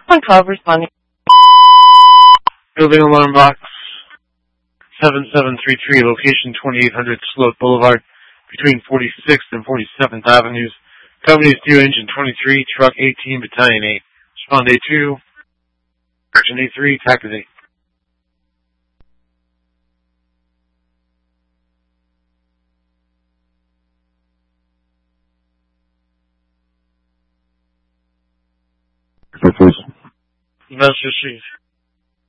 On call responding. Building alarm box 7733, location 2800 Sloat Boulevard, between 46th and 47th Avenues. Company is due engine 23, truck 18, battalion 8. Respond A2, section A3, tactic 8. Please. Master Chief.